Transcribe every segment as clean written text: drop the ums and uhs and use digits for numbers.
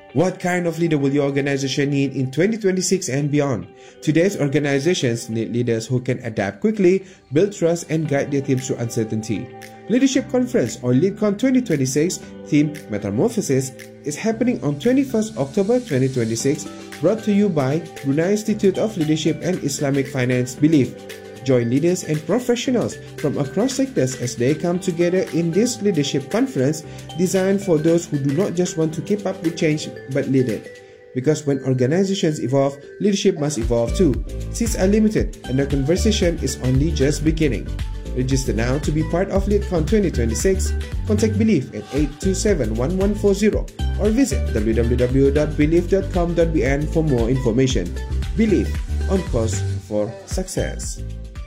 What kind of leader will your organization need in 2026 and beyond? Today's organizations need leaders who can adapt quickly, build trust, and guide their teams through uncertainty. Leadership Conference or LeadCon 2026, theme Metamorphosis, is happening on 21st October 2026, brought to you by Brunei Institute of Leadership and Islamic Finance, Belief. Join leaders and professionals from across sectors as they come together in this leadership conference designed for those who do not just want to keep up with change but lead it. Because when organizations evolve, leadership must evolve too. Seats are limited and the conversation is only just beginning. Register now to be part of LeadCon 2026. Contact Belief at 827-1140 or visit www.belief.com.bn for more information. Belief, on course for success.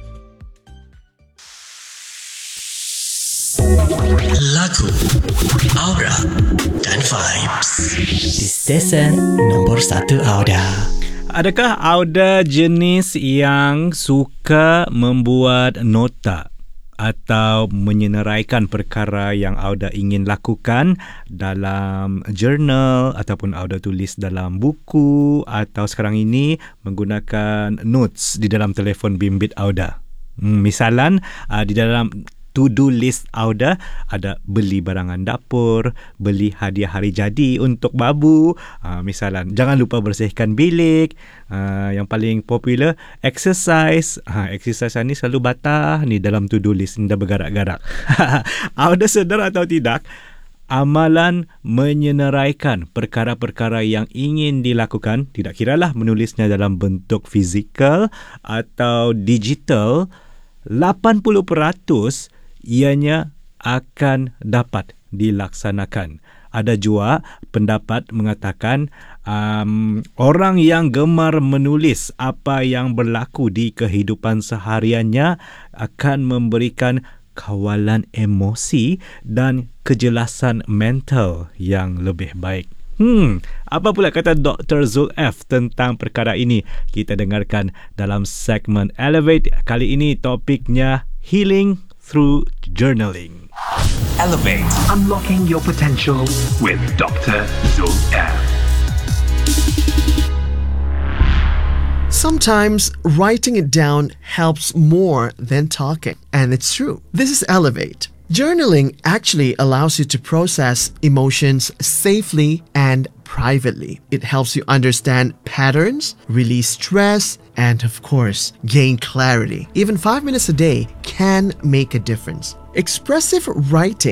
Lagu, Aura dan Vibes di stesen nombor 1 Auda. Adakah Auda jenis yang suka membuat nota atau menyenaraikan perkara yang Auda ingin lakukan dalam jurnal ataupun Auda tulis dalam buku atau sekarang ini menggunakan notes di dalam telefon bimbit Auda? Misalan, di dalam to-do list Auda ada beli barangan dapur, beli hadiah hari jadi untuk babu, misalan jangan lupa bersihkan bilik, yang paling popular exercise, exercise ni selalu batal ni dalam to-do list ni dah bergarak-garak. Auda sedar atau tidak, amalan menyenaraikan perkara-perkara yang ingin dilakukan, tidak kiralah menulisnya dalam bentuk fizikal atau digital, 80% ianya akan dapat dilaksanakan. Ada juga pendapat mengatakan orang yang gemar menulis apa yang berlaku di kehidupan sehariannya akan memberikan kawalan emosi dan kejelasan mental yang lebih baik. Apa pula kata Dr. Zul F tentang perkara ini? Kita dengarkan dalam segmen Elevate. Kali ini topiknya healing through journaling. Elevate, Unlocking your potential with Dr. Zul F. Sometimes writing it down helps more than talking, and it's true. This is Elevate. Journaling actually allows you to process emotions safely and privately. It helps you understand patterns, release stress, and of course, gain clarity. Even 5 minutes a day can make a difference. Expressive writing